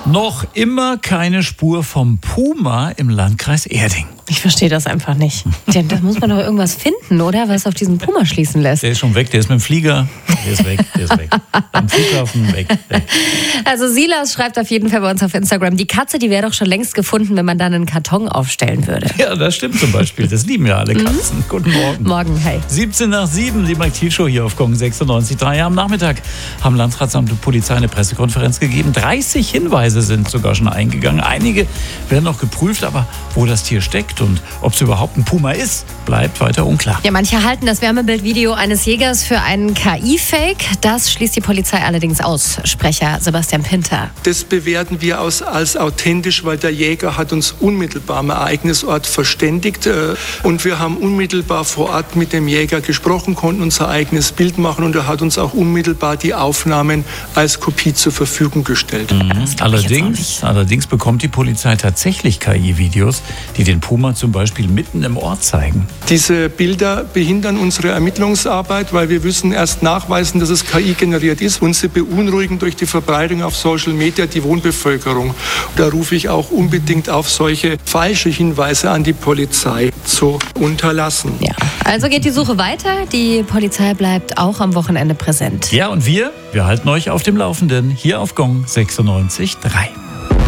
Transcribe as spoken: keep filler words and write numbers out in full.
Noch immer keine Spur vom Puma im Landkreis Erding. Ich verstehe das einfach nicht. Denn da muss man doch irgendwas finden, oder? Was auf diesen Puma schließen lässt. Der ist schon weg, der ist mit dem Flieger. Der ist weg, der ist weg. Am Flughafen weg, weg. Also Silas schreibt auf jeden Fall bei uns auf Instagram, die Katze, die wäre doch schon längst gefunden, wenn man dann einen Karton aufstellen würde. Ja, das stimmt zum Beispiel. Das lieben ja alle Katzen. Mhm. Guten Morgen. Morgen, hey. siebzehn nach sieben, die Mike Thiel Show hier auf Gong sechsundneunzig Komma drei. Am Nachmittag haben Landratsamt und Polizei eine Pressekonferenz gegeben. dreißig Hinweise sind sogar schon eingegangen. Einige werden noch geprüft, aber wo das Tier steckt und ob es überhaupt ein Puma ist, bleibt weiter unklar. Ja, manche halten das Wärmebildvideo eines Jägers für einen K I-Fake. Das schließt die Polizei allerdings aus. Sprecher Sebastian Pinter. Das bewerten wir als, als authentisch, weil der Jäger hat uns unmittelbar am Ereignisort verständigt. Und wir haben unmittelbar vor Ort mit dem Jäger gesprochen, konnten unser eigenes Bild machen und er hat uns auch unmittelbar die Aufnahmen als Kopie zur Verfügung gestellt. Mhm. Allerdings, allerdings bekommt die Polizei tatsächlich K I-Videos, die den Puma zum Beispiel mitten im Ort zeigen. Diese Bilder behindern unsere Ermittlungsarbeit, weil wir müssen erst nachweisen, dass es K I generiert ist und sie beunruhigen durch die Verbreitung auf Social Media die Wohnbevölkerung. Da rufe ich auch unbedingt auf, solche falsche Hinweise an die Polizei zu unterlassen. Ja, also geht die Suche weiter. Die Polizei bleibt auch am Wochenende präsent. Ja, und wir, wir halten euch auf dem Laufenden hier auf Gong sechsundneunzig Komma drei.